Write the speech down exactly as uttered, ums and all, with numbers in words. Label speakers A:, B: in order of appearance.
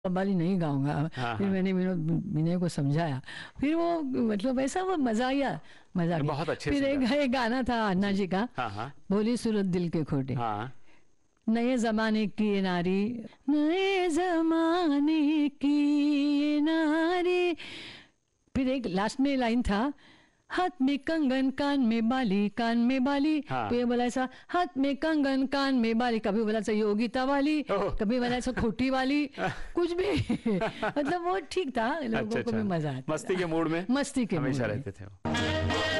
A: कव्वाली नहीं गाऊंगा।
B: हाँ,
A: फिर
B: हाँ।
A: मैंने विनोद विनय को समझाया, फिर वो मतलब ऐसा वो मजा आया, मजा आ गया।
B: बहुत अच्छे
A: फिर
B: से
A: एक, एक गाना था अन्ना जी का,
B: हाँ हाँ
A: बोली सूरत दिल के खोटे,
B: हाँ
A: नए जमाने की ये नारी, नए जमाने की ये नारी। फिर एक लास्ट में लाइन था, हाथ में कंगन कान में बाली, कान में बाली।
B: हाँ।
A: तो ये बोला ऐसा, हाथ में कंगन कान में बाली, कभी बोला ऐसा योगिता वाली,
B: ओह।
A: कभी बोला ऐसा खोटी वाली, कुछ भी मतलब वो ठीक था, लोगों
B: अच्छा
A: को भी
B: अच्छा
A: मजा आता
B: मस्ती
A: था।
B: के मूड में
A: मस्ती के
B: हमेशा
A: मूड में।
B: रहते थे वो।